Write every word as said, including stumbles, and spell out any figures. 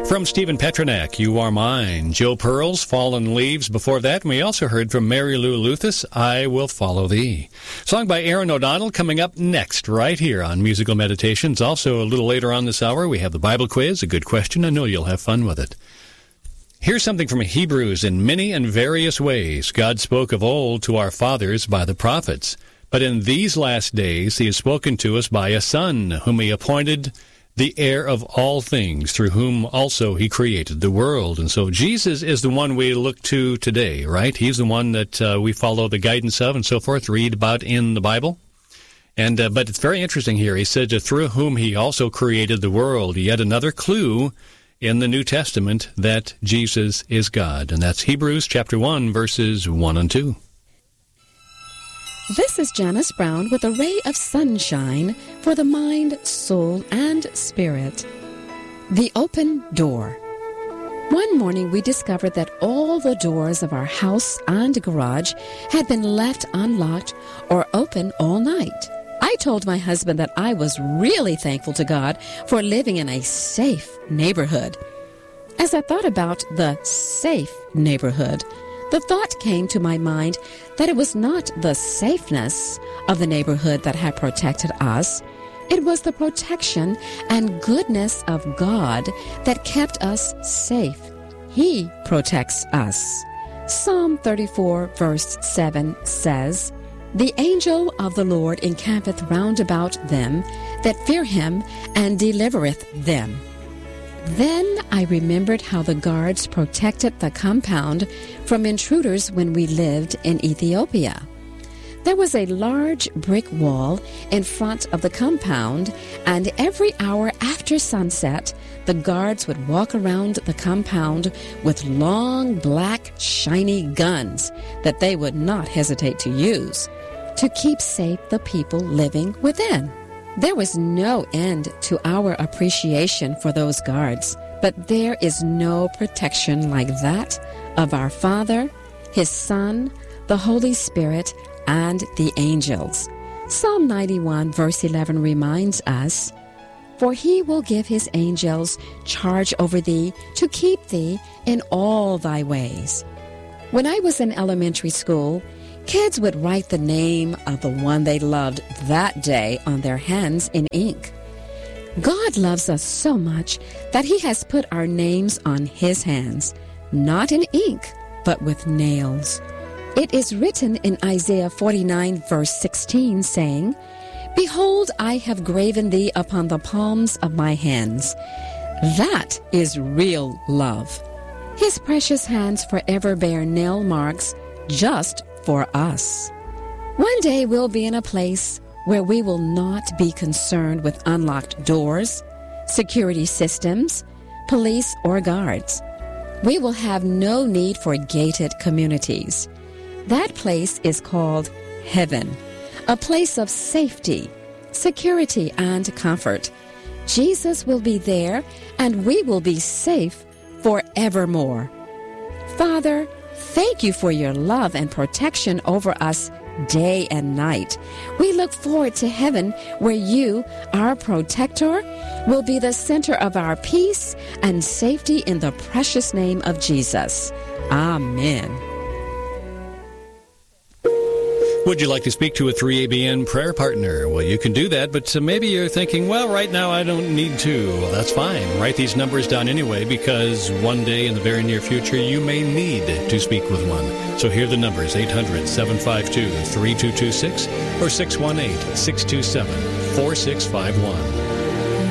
From Stephen Petronak, You Are Mine. Joe Pearl's Fallen Leaves before that. And we also heard from Mary Lou Luthus, I Will Follow Thee. Song by Aaron O'Donnell coming up next right here on Musical Meditations. Also, a little later on this hour, we have the Bible quiz, a good question. I know you'll have fun with it. Here's something from Hebrews. In many and various ways, God spoke of old to our fathers by the prophets. But in these last days, he has spoken to us by a Son, whom he appointed the heir of all things, through whom also he created the world. And so Jesus is the one we look to today, right? He's the one that uh, we follow the guidance of and so forth, read about in the Bible. And uh, but it's very interesting here. He said, through whom he also created the world. Yet another clue in the New Testament that Jesus is God. And that's Hebrews chapter one, verses one and two. This is Janice Brown with a ray of sunshine for the mind, soul, and spirit. The open door. One morning we discovered that all the doors of our house and garage had been left unlocked or open all night. I told my husband that I was really thankful to God for living in a safe neighborhood. As I thought about the safe neighborhood, the thought came to my mind that it was not the safeness of the neighborhood that had protected us. It was the protection and goodness of God that kept us safe. He protects us. Psalm thirty-four, verse seven says, The angel of the Lord encampeth round about them that fear him, and delivereth them. Then I remembered how the guards protected the compound from intruders when we lived in Ethiopia. There was a large brick wall in front of the compound, and every hour after sunset, the guards would walk around the compound with long, black, shiny guns that they would not hesitate to use to keep safe the people living within. There was no end to our appreciation for those guards, but there is no protection like that of our Father, His Son, the Holy Spirit, and the angels. Psalm ninety-one, verse eleven reminds us, For he will give his angels charge over thee to keep thee in all thy ways. When I was in elementary school, kids would write the name of the one they loved that day on their hands in ink. God loves us so much that he has put our names on his hands, not in ink, but with nails. It is written in Isaiah forty-nine, verse sixteen, saying, Behold, I have graven thee upon the palms of my hands. That is real love. His precious hands forever bear nail marks just for us. One day we'll be in a place where we will not be concerned with unlocked doors, security systems, police, or guards. We will have no need for gated communities. That place is called heaven, a place of safety, security, and comfort. Jesus will be there, and we will be safe forevermore. Father, thank you for your love and protection over us day and night. We look forward to heaven where you, our protector, will be the center of our peace and safety in the precious name of Jesus. Amen. Would you like to speak to a three A B N prayer partner? Well, you can do that, but uh, maybe you're thinking, well, right now I don't need to. Well, that's fine. Write these numbers down anyway, because one day in the very near future, you may need to speak with one. So here are the numbers, eight hundred, seven five two, three two two six or six one eight, six two seven, four six five one.